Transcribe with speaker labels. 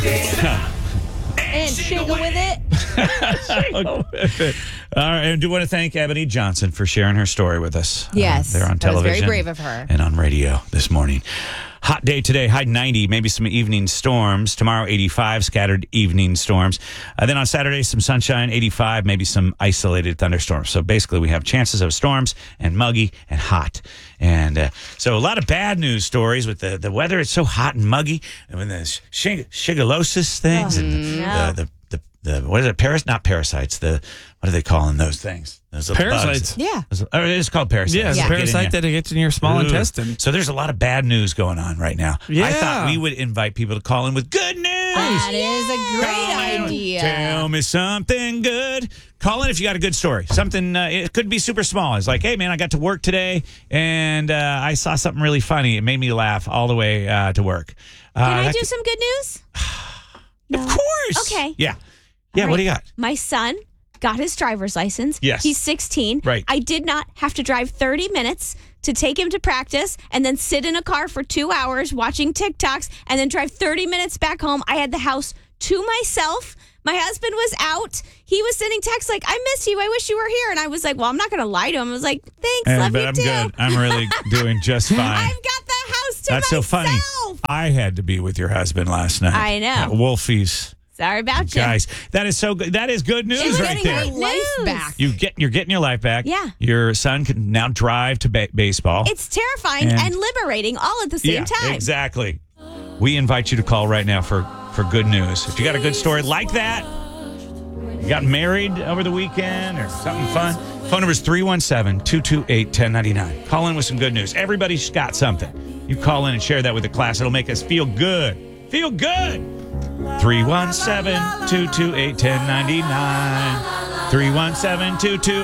Speaker 1: And shiggle with it.
Speaker 2: All right, and I do want to thank Ebony Johnson for sharing her story with us.
Speaker 1: Yes,
Speaker 2: there on
Speaker 1: that was
Speaker 2: television.
Speaker 1: very brave of her.
Speaker 2: And on radio this morning. Hot day today, high 90, maybe some evening storms. Tomorrow, 85, scattered evening storms. Then on Saturday, some sunshine, 85, maybe some isolated thunderstorms. So basically, we have chances of storms and muggy and hot. And so a lot of bad news stories with the weather. It's so hot and muggy. And when the shigellosis things and the what is it? Not parasites. What are they calling those things? Those little
Speaker 3: Parasites.
Speaker 2: bugs. Yeah. It's called parasites.
Speaker 3: Yeah, it's a parasite that gets in your small intestine.
Speaker 2: So there's a lot of bad news going on right now.
Speaker 3: Yeah.
Speaker 2: I thought we would invite people to call in with good news.
Speaker 1: That is a great idea.
Speaker 2: Tell me something good. Call in if you got a good story. Something, it could be super small. It's like, hey, man, I got to work today, and I saw something really funny. It made me laugh all the way to work.
Speaker 4: Can I do some good news?
Speaker 2: Of course.
Speaker 4: Okay.
Speaker 2: Yeah. Yeah,
Speaker 4: All
Speaker 2: what
Speaker 4: right.
Speaker 2: do you got?
Speaker 4: My son got his driver's license.
Speaker 2: Yes.
Speaker 4: He's 16.
Speaker 2: Right.
Speaker 4: I did not have to drive 30 minutes to take him to practice and then sit in a car for 2 hours watching TikToks and then drive 30 minutes back home. I had the house to myself. My husband was out. He was sending texts like, I miss you. I wish you were here. And I was like, well, I'm not going to lie to him. I was like, thanks. Love
Speaker 2: But
Speaker 4: you
Speaker 2: I'm
Speaker 4: too.
Speaker 2: good. I'm really doing just fine.
Speaker 4: I've got the house to
Speaker 2: That's
Speaker 4: myself.
Speaker 2: so funny. I had to be with your husband last night.
Speaker 4: I know.
Speaker 2: At Wolfie's.
Speaker 4: Sorry about you.
Speaker 2: Guys, that is so good. That is good news
Speaker 1: She's
Speaker 2: right
Speaker 1: getting
Speaker 2: there.
Speaker 1: her life back.
Speaker 2: You're getting your life back.
Speaker 4: Yeah.
Speaker 2: Your son can now drive to baseball.
Speaker 4: It's terrifying and liberating all at the same time.
Speaker 2: Exactly. We invite you to call right now for good news. If you got a good story like that, you got married over the weekend or something fun, phone number is 317-228-1099. Call in with some good news. Everybody's got something. You call in and share that with the class. It'll make us feel good. Feel good. 317-228-1099. 317-228-1099.